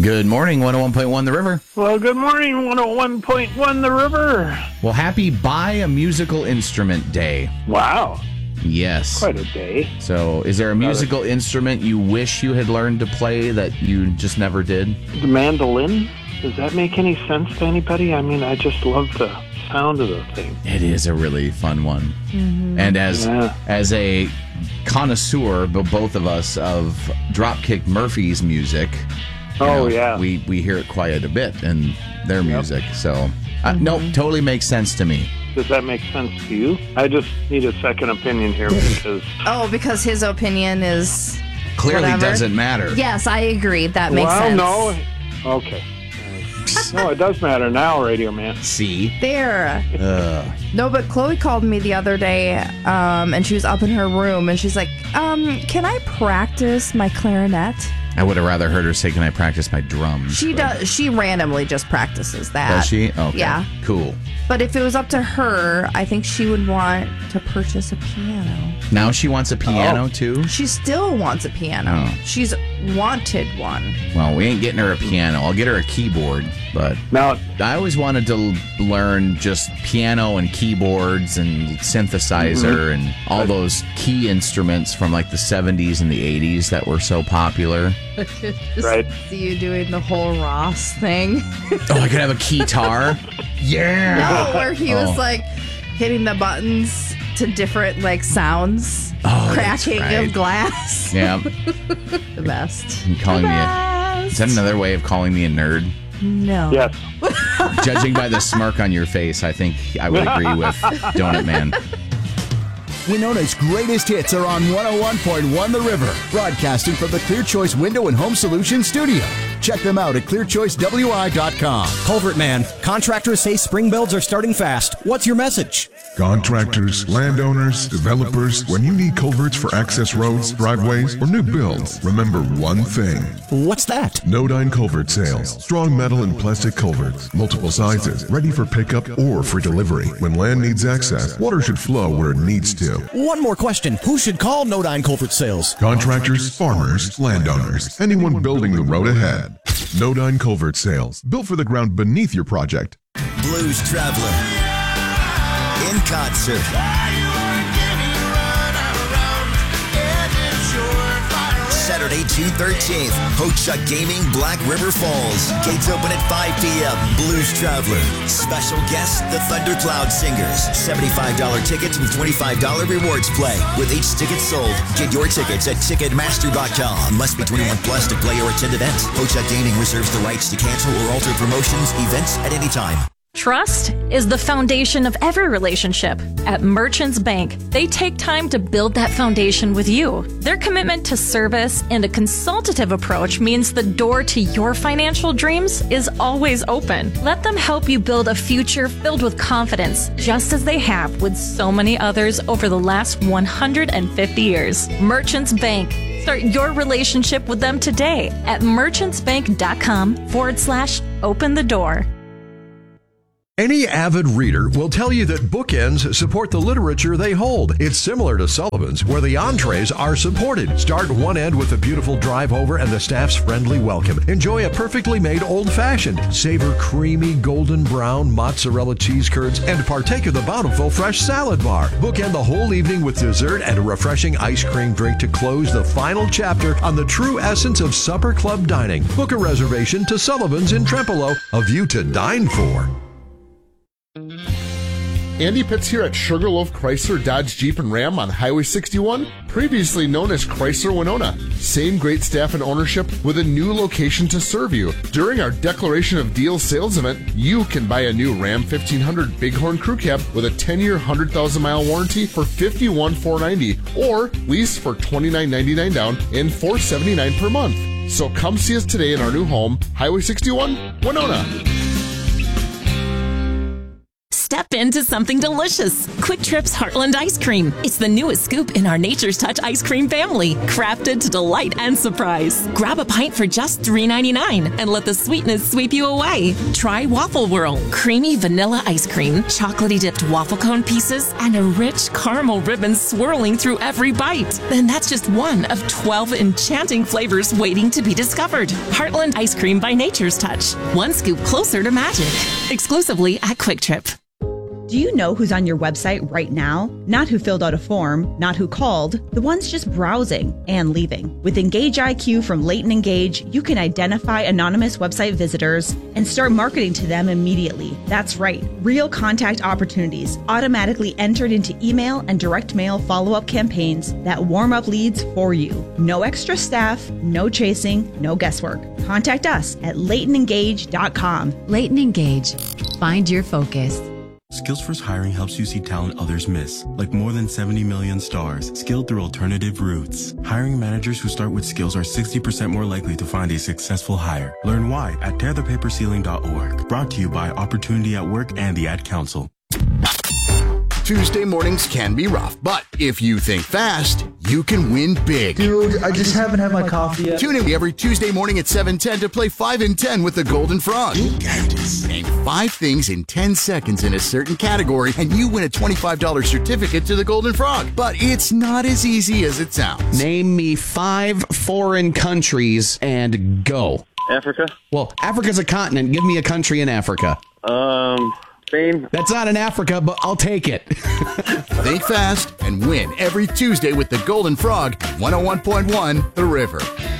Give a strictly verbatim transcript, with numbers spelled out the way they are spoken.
Good morning, one oh one point one The River. Well, good morning, one oh one point one The River. Well, happy Buy a Musical Instrument Day. Wow. Yes. Quite a day. So, is there a musical instrument you wish you had learned to play that you just never did? The mandolin? Does that make any sense to anybody? I mean, I just love the sound of the thing. It is a really fun one. Mm-hmm. And as Yeah. as a connoisseur, b- both of us, of Dropkick Murphys music, you Oh, know, yeah. we, we hear it quite a bit in their music. So, uh, no, totally makes sense to me. Does that make sense to you? I just need a second opinion here because... Oh, because his opinion is Clearly whatever. doesn't matter. Yes, I agree. That makes well, sense. no. Okay. No, it does matter now, Radio Man. See? There. Ugh. No, but Chloe called me the other day, um, and she was up in her room, and she's like, um, can I practice my clarinet? I would have rather heard her say, can I practice my drums? She but- does. She randomly just practices that. Does she? Okay. Yeah. Cool. But if it was up to her, I think she would want to purchase a piano. Now she wants a piano, Oh. too? She still wants a piano. Oh. She's wanted one. Well, we ain't getting her a piano. I'll get her a keyboard, but Now, I always wanted to l- learn just piano and keyboards and synthesizer and all those key instruments from like the seventies and the eighties that were so popular. Just Right. see you doing the whole Ross thing. Oh, I could have a keytar? Yeah! No, where he was Oh. like hitting the buttons to different like sounds, Oh, that's cracking right. of glass. Yeah. The best. You calling the me a, best. is that another way of calling me a nerd? No. yes. Judging by the smirk on your face, I think I would agree with Donut Man. Winona's greatest hits are on one oh one point one The River, broadcasting from the Clear Choice Window and Home Solutions studio. Check them out at clear choice w i dot com. Culvert Man, contractors say spring builds are starting fast. What's your message? Contractors, landowners, developers, when you need culverts for access roads, driveways, or new builds, remember one thing. What's that? Nodine Culvert Sales. Strong metal and plastic culverts, multiple sizes, ready for pickup or for delivery. When land needs access, water should flow where it needs to. One more question. Who should call Nodine Culvert Sales? Contractors, farmers, landowners, anyone building the road ahead. Nodine Culvert Sales. Built for the ground beneath your project. Blues Traveler in concert. Saturday, June thirteenth, Ho-Chuk Gaming, Black River Falls. Gates open at five p.m. Blues Traveler. Special guests, the Thundercloud Singers. seventy-five dollars tickets with twenty-five dollars rewards play. With each ticket sold, get your tickets at ticketmaster dot com. Must be twenty-one plus to play or attend events. Ho-Chuk Gaming reserves the rights to cancel or alter promotions, events at any time. Trust is the foundation of every relationship. At Merchants Bank, they take time to build that foundation with you. Their commitment to service and a consultative approach means the door to your financial dreams is always open. Let them help you build a future filled with confidence, just as they have with so many others over the last one hundred fifty years. Merchants Bank. Start your relationship with them today at merchantsbank.com forward slash open the door. Any avid reader will tell you that bookends support the literature they hold. It's similar to Sullivan's, where the entrees are supported. Start one end with a beautiful drive over and the staff's friendly welcome. Enjoy a perfectly made old-fashioned. Savor creamy golden brown mozzarella cheese curds and partake of the bountiful fresh salad bar. Bookend the whole evening with dessert and a refreshing ice cream drink to close the final chapter on the true essence of supper club dining. Book a reservation to Sullivan's in Trempealeau, a view to dine for. Andy Pitts here at Sugarloaf Chrysler Dodge Jeep and Ram on Highway sixty-one, previously known as Chrysler Winona. Same great staff and ownership with a new location to serve you. During our Declaration of Deals sales event, you can buy a new Ram fifteen hundred Bighorn Crew Cab with a ten-year, one hundred thousand mile warranty for fifty-one thousand four hundred ninety dollars or lease for twenty-nine ninety-nine down and four seventy-nine per month. So come see us today in our new home, Highway sixty-one, Winona. step into something delicious. Quick Trip's Heartland Ice Cream. It's the newest scoop in our Nature's Touch ice cream family, crafted to delight and surprise. Grab a pint for just three ninety-nine and let the sweetness sweep you away. Try Waffle Whirl, creamy vanilla ice cream, chocolatey dipped waffle cone pieces, and a rich caramel ribbon swirling through every bite. And that's just one of twelve enchanting flavors waiting to be discovered. Heartland Ice Cream by Nature's Touch. One scoop closer to magic. Exclusively at Quick Trip. Do you know who's on your website right now? Not who filled out a form, not who called, the ones just browsing and leaving. With Engage I Q from Leighton Engage, you can identify anonymous website visitors and start marketing to them immediately. That's right, real contact opportunities automatically entered into email and direct mail follow-up campaigns that warm up leads for you. No extra staff, no chasing, no guesswork. Contact us at leighton engage dot com. Leighton Engage. Find your focus. Skillsforce Hiring helps you see talent others miss, like more than seventy million stars, skilled through alternative routes. Hiring managers who start with skills are sixty percent more likely to find a successful hire. Learn why at tear the paper ceiling dot org. Brought to you by Opportunity at Work and the Ad Council. Tuesday mornings can be rough, but if you think fast, you can win big. Dude, I just haven't had my coffee yet. Tune in every Tuesday morning at seven ten to play five in ten with the Golden Frog. You got this. Name five things in ten seconds in a certain category, and you win a twenty-five dollars certificate to the Golden Frog. But it's not as easy as it sounds. Name me five foreign countries and go. Africa. Well, Africa's a continent. Give me a country in Africa. Um... Spain. That's not in Africa, but I'll take it. Think fast and win every Tuesday with the Golden Frog, one oh one point one The River.